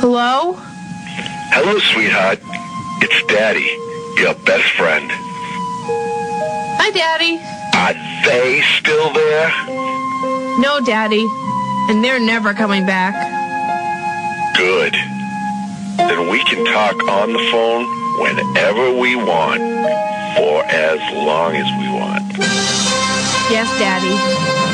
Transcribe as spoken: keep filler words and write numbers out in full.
Hello? Hello, sweetheart. It's Daddy, your best friend. Hi, Daddy. Are they still there? No, Daddy. And they're never coming back. Good. Then we can talk on the phone whenever we want, for as long as we want. Yes, Daddy.